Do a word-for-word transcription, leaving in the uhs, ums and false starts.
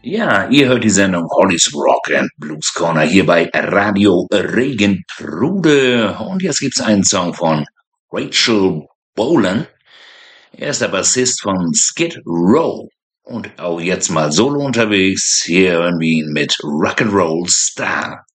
Ja, ihr hört die Sendung Hollys Rock and Blues Corner hier bei Radio Regentrude. Und jetzt gibt's einen Song von Rachel Bolan. Er ist der Bassist von Skid Row. Und auch jetzt mal solo unterwegs. Hier hören wir ihn mit Rock'n'Roll Star.